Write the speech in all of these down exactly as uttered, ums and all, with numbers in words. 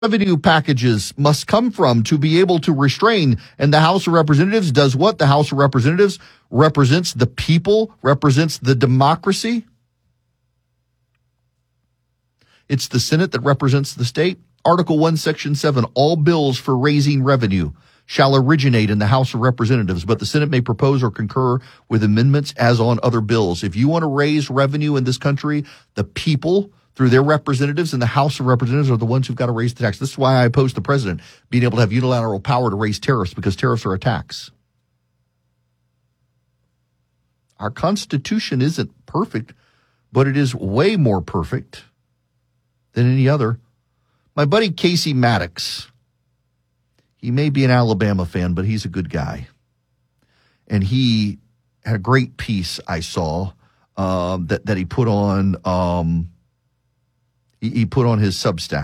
revenue packages must come from to be able to restrain. And the House of Representatives does what? The House of Representatives represents the people, represents the democracy. It's the Senate that represents the state. Article one, Section seven, all bills for raising revenue shall originate in the House of Representatives, but the Senate may propose or concur with amendments as on other bills. If you want to raise revenue in this country, the people, through their representatives in the House of Representatives, are the ones who've got to raise the tax. This is why I oppose the president being able to have unilateral power to raise tariffs, because tariffs are a tax. Our Constitution isn't perfect, but it is way more perfect than any other. My buddy Casey Maddox, he may be an Alabama fan, but he's a good guy. And he had a great piece I saw um, that, that he put on um, he, he put on his Substack.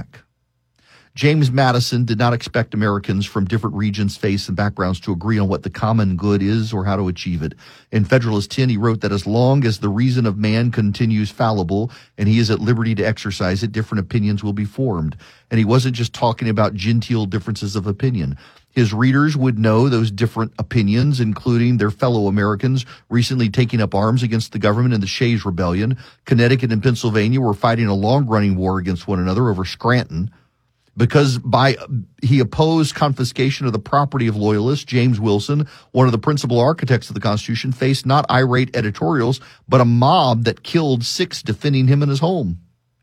James Madison did not expect Americans from different regions, faiths, and backgrounds to agree on what the common good is or how to achieve it. In Federalist ten, he wrote that as long as the reason of man continues fallible and he is at liberty to exercise it, different opinions will be formed. And he wasn't just talking about genteel differences of opinion. His readers would know those different opinions, including their fellow Americans recently taking up arms against the government in the Shays Rebellion. Connecticut and Pennsylvania were fighting a long-running war against one another over Scranton. Because by he opposed confiscation of the property of loyalists, James Wilson, one of the principal architects of the Constitution, faced not irate editorials, but a mob that killed six defending him in his home.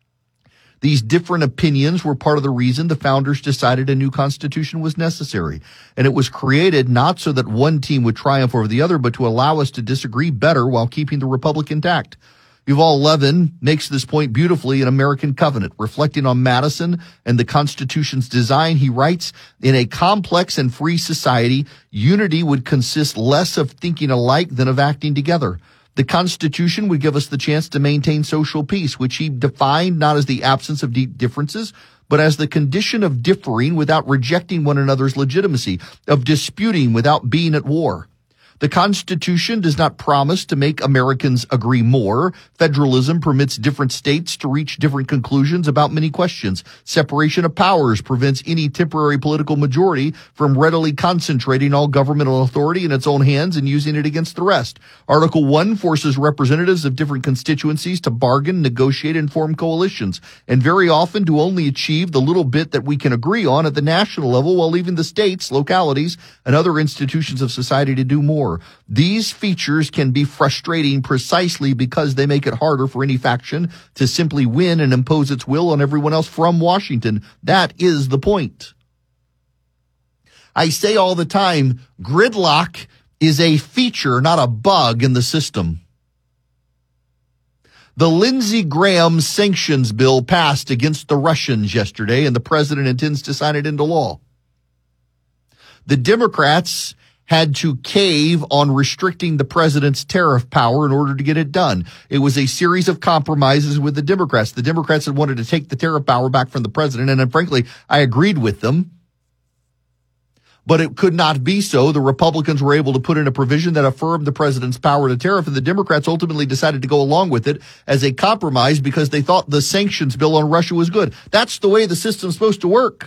These different opinions were part of the reason the founders decided a new Constitution was necessary. And it was created not so that one team would triumph over the other, but to allow us to disagree better while keeping the Republic intact. Yuval Levin makes this point beautifully in American Covenant. Reflecting on Madison and the Constitution's design, he writes, in a complex and free society, unity would consist less of thinking alike than of acting together. The Constitution would give us the chance to maintain social peace, which he defined not as the absence of deep differences, but as the condition of differing without rejecting one another's legitimacy, of disputing without being at war. The Constitution does not promise to make Americans agree more. Federalism permits different states to reach different conclusions about many questions. Separation of powers prevents any temporary political majority from readily concentrating all governmental authority in its own hands and using it against the rest. Article one forces representatives of different constituencies to bargain, negotiate, and form coalitions, and very often to only achieve the little bit that we can agree on at the national level while leaving the states, localities, and other institutions of society to do more. These features can be frustrating precisely because they make it harder for any faction to simply win and impose its will on everyone else from Washington. That is the point. I say all the time, gridlock is a feature, not a bug in the system. The Lindsey Graham sanctions bill passed against the Russians yesterday, and the president intends to sign it into law. The Democrats had to cave on restricting the president's tariff power in order to get it done. It was a series of compromises with the Democrats. The Democrats had wanted to take the tariff power back from the president, and frankly, I agreed with them. But it could not be so. The Republicans were able to put in a provision that affirmed the president's power to tariff, and the Democrats ultimately decided to go along with it as a compromise because they thought the sanctions bill on Russia was good. That's the way the system's supposed to work.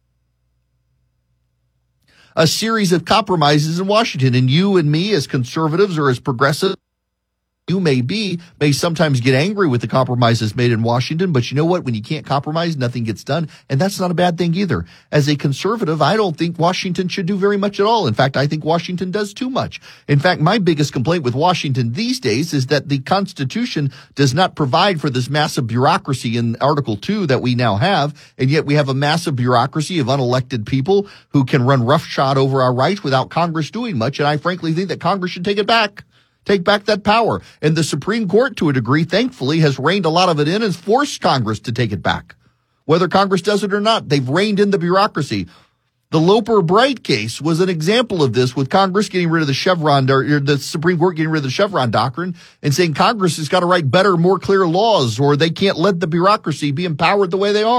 A series of compromises in Washington, and you and me as conservatives or as progressives, you may be, may sometimes get angry with the compromises made in Washington, but you know what? When you can't compromise, nothing gets done, and that's not a bad thing either. As a conservative, I don't think Washington should do very much at all. In fact, I think Washington does too much. In fact, my biggest complaint with Washington these days is that the Constitution does not provide for this massive bureaucracy in Article two that we now have, and yet we have a massive bureaucracy of unelected people who can run roughshod over our rights without Congress doing much, and I frankly think that Congress should take it back. Take back that power. And the Supreme Court, to a degree, thankfully, has reined a lot of it in and forced Congress to take it back. Whether Congress does it or not, they've reined in the bureaucracy. The Loper-Bright case was an example of this, with Congress getting rid of the Chevron, or the Supreme Court getting rid of the Chevron doctrine and saying Congress has got to write better, more clear laws, or they can't let the bureaucracy be empowered the way they are.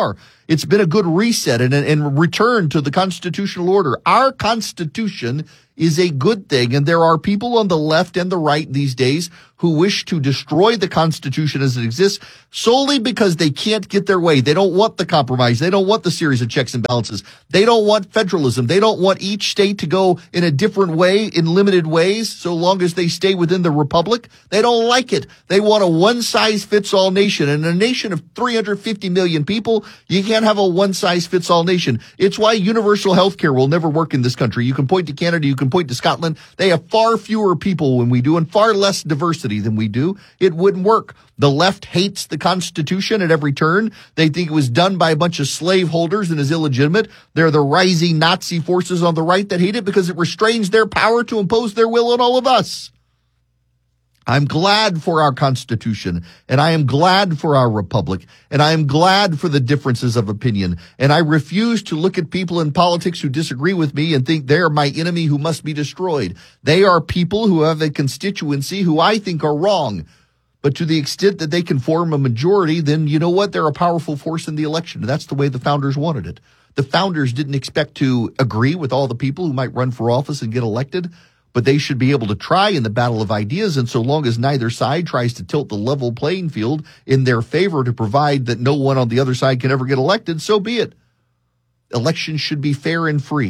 It's been a good reset and, and return to the constitutional order. Our Constitution is a good thing, and there are people on the left and the right these days who wish to destroy the Constitution as it exists solely because they can't get their way. They don't want the compromise. They don't want the series of checks and balances. They don't want federalism. They don't want each state to go in a different way, in limited ways, so long as they stay within the republic. They don't like it. They want a one-size-fits-all nation. And in a nation of three hundred fifty million people, you can't have a one-size-fits-all nation. It's why universal health care will never work in this country. You can point to Canada, you can point to Scotland. They have far fewer people than we do and far less diversity than we do. It wouldn't work. The left hates the Constitution at every turn. They think it was done by a bunch of slaveholders and is illegitimate. They're the rising Nazi forces on the right that hate it because it restrains their power to impose their will on all of us. I'm glad for our Constitution, and I am glad for our republic, and I am glad for the differences of opinion, and I refuse to look at people in politics who disagree with me and think they're my enemy who must be destroyed. They are people who have a constituency who I think are wrong. But to the extent that they can form a majority, then you know what? They're a powerful force in the election. And that's the way the founders wanted it. The founders didn't expect to agree with all the people who might run for office and get elected, but they should be able to try in the battle of ideas. And so long as neither side tries to tilt the level playing field in their favor to provide that no one on the other side can ever get elected, so be it. Elections should be fair and free.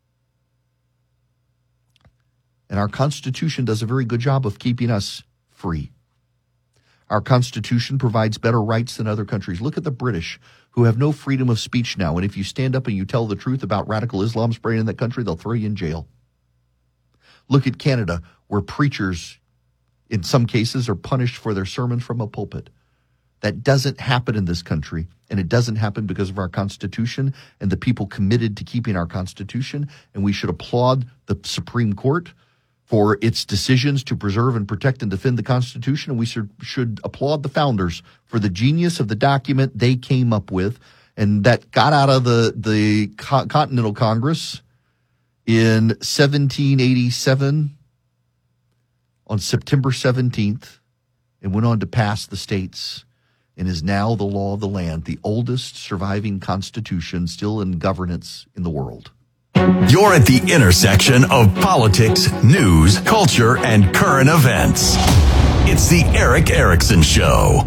And our Constitution does a very good job of keeping us free. Our Constitution provides better rights than other countries. Look at the British, who have no freedom of speech now. And if you stand up and you tell the truth about radical Islam spreading in that country, they'll throw you in jail. Look at Canada, where preachers, in some cases, are punished for their sermons from a pulpit. That doesn't happen in this country, and it doesn't happen because of our Constitution and the people committed to keeping our Constitution. And we should applaud the Supreme Court for its decisions to preserve and protect and defend the Constitution. And we should, should applaud the founders for the genius of the document they came up with, and that got out of the, the Co- Continental Congress in seventeen eighty-seven on September seventeenth, and went on to pass the states and is now the law of the land, the oldest surviving constitution still in governance in the world. You're at the intersection of politics, news, culture, and current events. It's the Erick Erickson Show.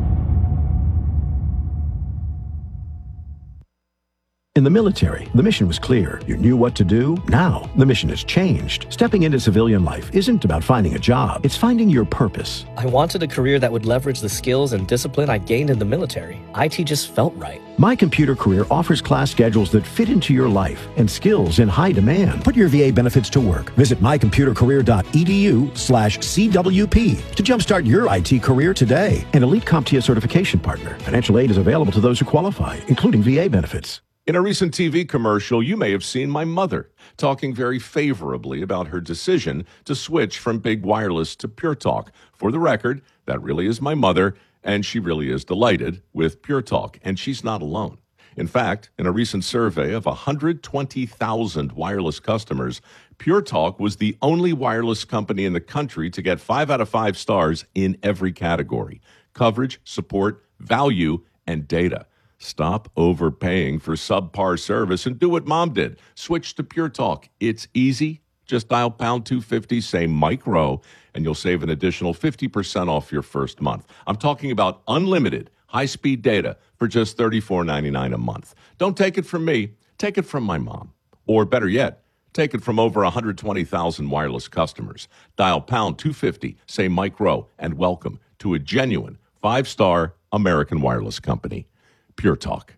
In the military, the mission was clear. You knew what to do. Now, the mission has changed. Stepping into civilian life isn't about finding a job. It's finding your purpose. I wanted a career that would leverage the skills and discipline I gained in the military. I T just felt right. My Computer Career offers class schedules that fit into your life and skills in high demand. Put your V A benefits to work. Visit mycomputercareer.edu slash CWP to jumpstart your I T career today. An elite CompTIA certification partner. Financial aid is available to those who qualify, including V A benefits. In a recent T V commercial, you may have seen my mother talking very favorably about her decision to switch from Big Wireless to Pure Talk. For the record, that really is my mother, and she really is delighted with Pure Talk, and she's not alone. In fact, in a recent survey of one hundred twenty thousand wireless customers, Pure Talk was the only wireless company in the country to get five out of five stars in every category: coverage, support, value, and data. Stop overpaying for subpar service and do what Mom did. Switch to Pure Talk. It's easy. Just dial pound two fifty, say Mike Rowe, and you'll save an additional fifty percent off your first month. I'm talking about unlimited high-speed data for just thirty-four ninety-nine a month. Don't take it from me. Take it from my mom. Or better yet, take it from over one hundred twenty thousand wireless customers. Dial pound two fifty, say Mike Rowe, and welcome to a genuine five-star American wireless company. Pure Talk.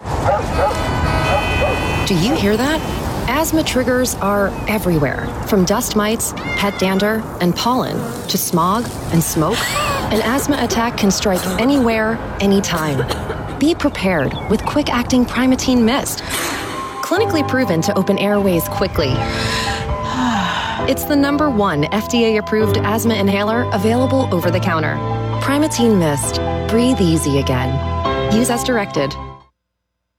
Do you hear that? Asthma triggers are everywhere, from dust mites, pet dander, and pollen, to smog and smoke. An asthma attack can strike anywhere, anytime. Be prepared with quick-acting Primatene Mist. Clinically proven to open airways quickly. It's the number one F D A-approved asthma inhaler available over the counter. Primatene Mist. Breathe easy again. Use as directed.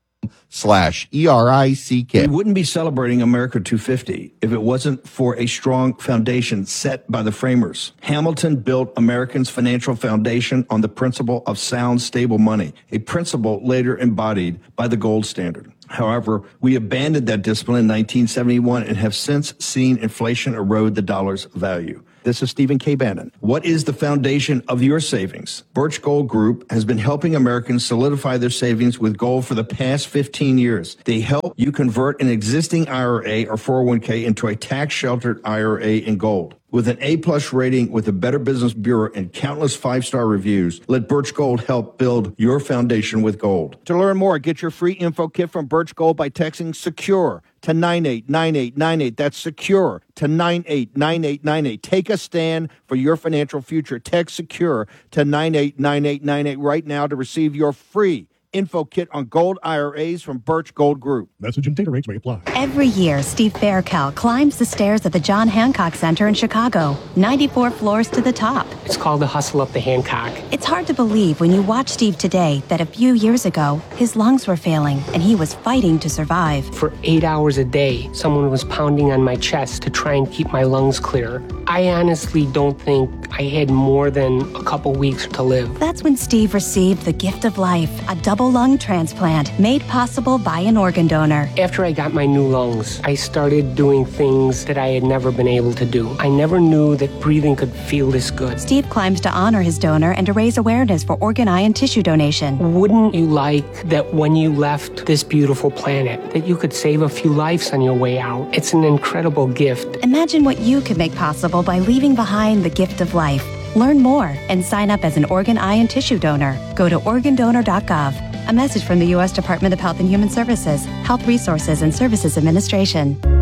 slash E R I C K. We wouldn't be celebrating America two fifty if it wasn't for a strong foundation set by the framers. Hamilton built Americans' financial foundation on the principle of sound, stable money, a principle later embodied by the gold standard. However, we abandoned that discipline in nineteen seventy-one and have since seen inflation erode the dollar's value. This is Stephen K. Bannon. What is the foundation of your savings? Birch Gold Group has been helping Americans solidify their savings with gold for the past fifteen years. They help you convert an existing I R A or four oh one k into a tax-sheltered I R A in gold. With an A-plus rating with the Better Business Bureau and countless five-star reviews, let Birch Gold help build your foundation with gold. To learn more, get your free info kit from Birch Gold by texting SECURE to nine eight nine eight nine eight. That's SECURE to nine eight nine eight nine eight. Take a stand for your financial future. Text SECURE to nine eight nine eight nine eight right now to receive your free info kit on gold I R As from Birch Gold Group. Message and data rates may apply. Every year, Steve Faircal climbs the stairs at the John Hancock Center in Chicago, ninety-four floors to the top. It's called the Hustle Up the Hancock. It's hard to believe when you watch Steve today that a few years ago, his lungs were failing and he was fighting to survive. For eight hours a day, someone was pounding on my chest to try and keep my lungs clear. I honestly don't think I had more than a couple weeks to live. That's when Steve received the gift of life, a double lung transplant made possible by an organ donor. After I got my new lungs, I started doing things that I had never been able to do. I never knew that breathing could feel this good. Steve climbs to honor his donor and to raise awareness for organ, eye, and tissue donation. Wouldn't you like that when you left this beautiful planet, that you could save a few lives on your way out? It's an incredible gift. Imagine what you could make possible by leaving behind the gift of life. Learn more and sign up as an organ, eye, and tissue donor. Go to organ donor dot gov. A message from the U S Department of Health and Human Services, Health Resources and Services Administration.